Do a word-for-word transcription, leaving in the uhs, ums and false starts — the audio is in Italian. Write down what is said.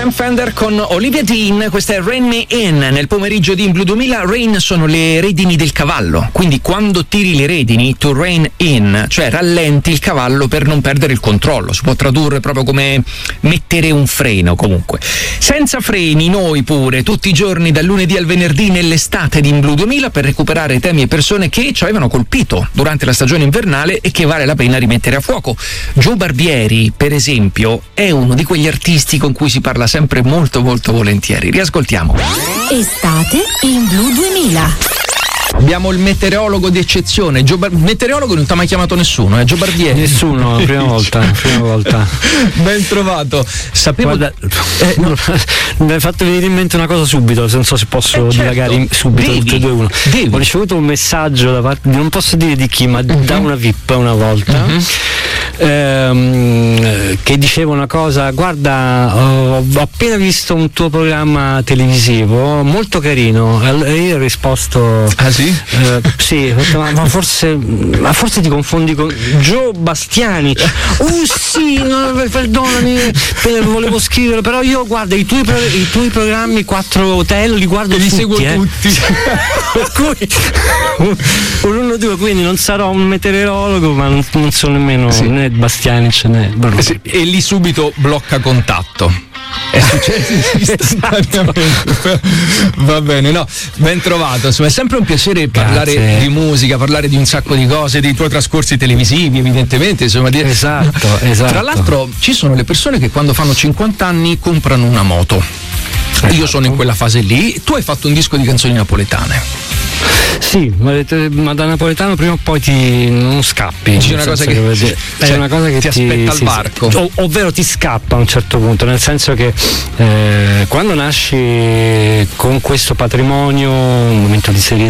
Sam Fender con Olivia Dean, questa è Rein Me In. Nel pomeriggio di In Blue duemila, rein sono le redini del cavallo, quindi quando tiri le redini to rein in, cioè rallenti il cavallo per non perdere il controllo. Si può tradurre proprio come mettere un freno. Comunque senza freni noi pure tutti i giorni dal lunedì al venerdì nell'estate di In Blue duemila per recuperare temi e persone che ci avevano colpito durante la stagione invernale e che vale la pena rimettere a fuoco. Joe Barbieri, per esempio, è uno di quegli artisti con cui si parla sempre molto molto volentieri. Riascoltiamo. Estate In Blue duemila. Abbiamo il meteorologo d'eccezione. Gio Bar- meteorologo non ti ha mai chiamato nessuno, eh? Gio Barbieri. Nessuno, la prima volta, prima volta. Ben trovato. Sapevo. Guarda, eh, no. Mi hai fatto venire in mente una cosa subito, non so se posso eh, certo. dilagare in, subito. Devi, tutte e due uno. Devi. Ho ricevuto un messaggio da parte, non posso dire di chi, ma uh-huh. da una V I P una volta. Uh-huh. Ehm, che diceva una cosa: guarda, ho appena visto un tuo programma televisivo molto carino. E io ho risposto: ah sì? Eh, sì, ma, ma forse ma forse ti confondi con Joe Bastiani. Oh sì, no, perdonami, volevo scrivere, però io guarda i tuoi, i tuoi programmi Quattro Hotel li guardo li tutti, seguo eh. tutti. Per cui un uno due, quindi non sarò un meteorologo, ma non, non sono nemmeno sì. né Bastianic né Bruno. Sì, e lì subito blocca contatto. È successo istantaneamente. Va bene, no, ben trovato. Insomma, è sempre un piacere parlare Grazie. di musica, parlare di un sacco di cose, dei tuoi trascorsi televisivi, evidentemente. Insomma, di... esatto, esatto. Tra l'altro, ci sono le persone che quando fanno cinquanta anni comprano una moto. Esatto. Io sono in quella fase lì. Tu hai fatto un disco di canzoni napoletane. Sì, ma, ma da napoletano prima o poi ti non scappi. C'è una cosa che, che è cioè, una cosa che ti, ti aspetta al sì, varco. Ov- ovvero ti scappa a un certo punto, nel senso che eh, quando nasci con questo patrimonio, un momento di serietà,